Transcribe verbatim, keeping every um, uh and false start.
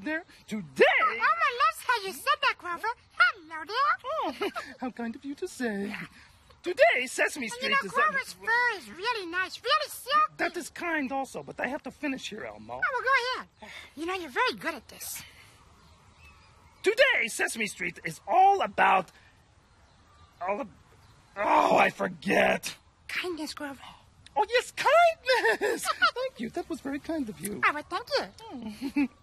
out there. Today... Oh, I love how you said that, Grover. Hello there. Oh, how kind of you to say. Today, Sesame Street you know, is... Grover's uh, fur is really nice, really silky. That is kind also, but I have to finish here, Elmo. Oh, well, go ahead. You know, you're very good at this. Today, Sesame Street is all about... All of... Oh, I forget. Kindness, Grover. Oh, yes, kindness. Thank you. That was very kind of you. Oh, well, thank you.